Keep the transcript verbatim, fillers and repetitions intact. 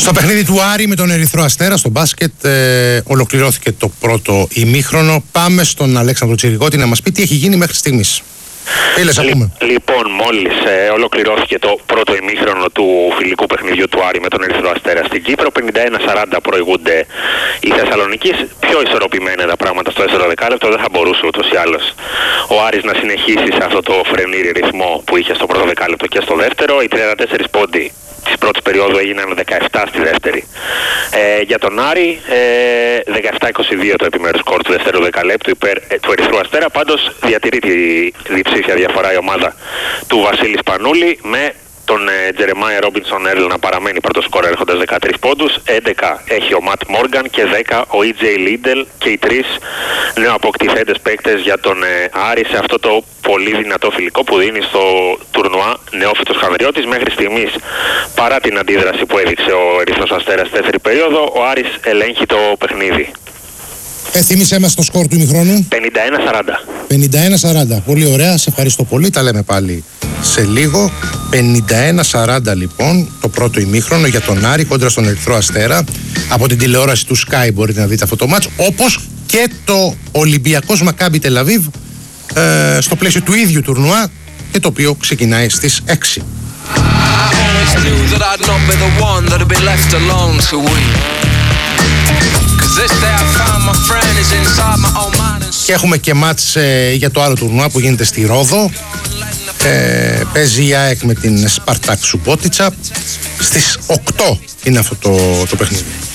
Στο παιχνίδι του Άρη με τον Ερυθρό Αστέρα στο μπάσκετ ε, ολοκληρώθηκε το πρώτο ημίχρονο. Πάμε στον Αλέξανδρο Τσιριγότη να μας πει τι έχει γίνει μέχρι στιγμής. Φίλες, ακούμε. Λοιπόν, μόλις ε, ολοκληρώθηκε το πρώτο ημίχρονο του φιλικού παιχνιδιού του Άρη με τον Ερυθρό Αστέρα στην Κύπρο. πενήντα ένα σαράντα προηγούνται οι Θεσσαλονικείς. Πιο ισορροπημένα τα πράγματα στο δεύτερο δεκάλεπτο. Δεν θα μπορούσε ούτως ή άλλως ο Άρης να συνεχίσει σε αυτό το φρενήρι ρυθμό που είχε στο πρώτο δεκάλεπτο και στο δεύτερο. Οι τριάντα τέσσερις πόντοι της πρώτης περίοδου έγιναν δεκαεπτά στη δεύτερη. Ε, για τον Άρη, ε, δεκαεπτά είκοσι δύο το επιμέρους σκορ του δεύτερου δεκαλέπτου υπέρ ε, του Ερυθρού Αστέρα. Πάντως διατηρεί τη διψήφια διαφορά η ομάδα του Βασίλη Σπανούλη, με τον ε, Τζερεμάια Ρόμπινσον Έρλ να παραμένει πρώτο σκορ έχοντας δεκατρείς πόντους. έντεκα έχει ο Ματ Μόργαν και δέκα ο Ι Τζέι Λίντελ, και οι τρεις νεοαποκτηθέντες παίκτες για τον ε, Άρη σε αυτό το πολύ δυνατό φιλικό που δίνει στο τουρνουά νεόφυτος Χανδριώτης. Μέχρι στιγμής, παρά την αντίδραση που έδειξε ο Ερυθρός Αστέρας στη δεύτερη περίοδο, ο Άρης ελέγχει το παιχνίδι. Ε, θύμισέ μας το σκορ του ημιχρόνου. πενήντα ένα σαράντα. πενήντα ένα σαράντα. Πολύ ωραία, σε ευχαριστώ πολύ. Τα λέμε πάλι σε λίγο. πενήντα ένα σαράντα λοιπόν το πρώτο ημίχρονο για τον Άρη κόντρα στον Ερυθρό Αστέρα. Από την τηλεόραση του Sky μπορείτε να δείτε αυτό το μάτς, όπως και το Ολυμπιακός Μακάμπι Τελαβίβ ε, στο πλαίσιο του ίδιου τουρνουά, και το οποίο ξεκινάει στις έξι. Και έχουμε και μάτς ε, για το άλλο τουρνουά που γίνεται στη Ρόδο. Ε, παίζει η ΑΕΚ με την Σπαρτάκ Σουμπότιτσα. Στις οκτώ είναι αυτό το, το παιχνίδι.